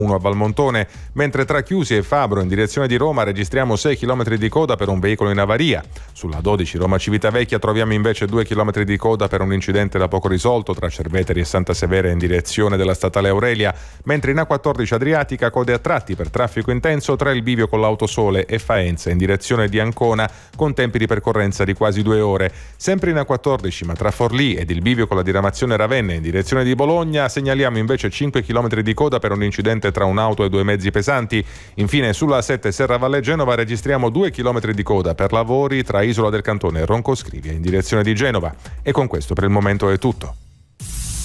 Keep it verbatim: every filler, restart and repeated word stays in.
uno a Valmontone, mentre tra Chiusi e Fabro in direzione di Roma registriamo sei chilometri di coda per un veicolo in avaria. Sulla dodici Roma Civitavecchia troviamo invece due chilometri di coda per un incidente da poco risolto tra Cerveteri e Santa Severa in direzione della statale Aurelia, mentre in A quattordici Adriatica code a tratti per traffico intenso tra il bivio con l'Autosole e Faenza in direzione di Ancona con tempi di percorrenza di quasi due ore. Sempre in A quattordici ma tra Forlì ed il bivio con la diramazione Ravenna in direzione di Bologna segnaliamo invece cinque chilometri di coda per un incidente tra un'auto e due mezzi pesanti. Infine sulla A sette Serravalle Genova registriamo due chilometri di coda per lavori tra Isola del Cantone e Roncoscrivia in direzione di Genova. E con questo per il momento è tutto.